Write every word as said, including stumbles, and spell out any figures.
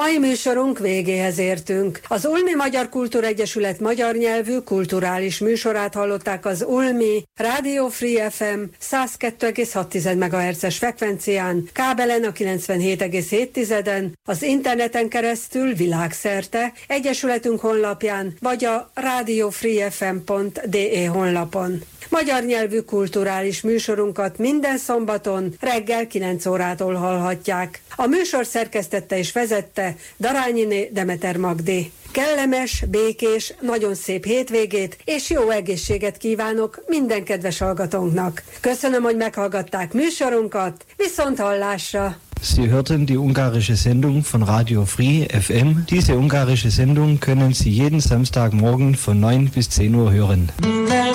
Mai műsorunk végéhez értünk. Az Ulmi Magyar Kultúregyesület magyar nyelvű kulturális műsorát hallották az Ulmi Radio Free ef em száz kettő egész hat megahertzes frekvencián, kábelen a kilencvenhét egész hét, az interneten keresztül világszerte, egyesületünk honlapján vagy a radiofreefm pont de honlapon. Magyar nyelvű kulturális műsorunkat minden szombaton reggel kilenc órától hallhatják. A műsor szerkesztette és vezette Darányiné Demeter Magdi. Kellemes, békés, nagyon szép hétvégét és jó egészséget kívánok minden kedves hallgatónknak. Köszönöm, hogy meghallgatták műsorunkat, viszont hallásra! Sie hörten die ungarische Sendung von Radio Free ef em. Diese ungarische Sendung können Sie jeden Samstagmorgen von neun bis zehn Uhr hören.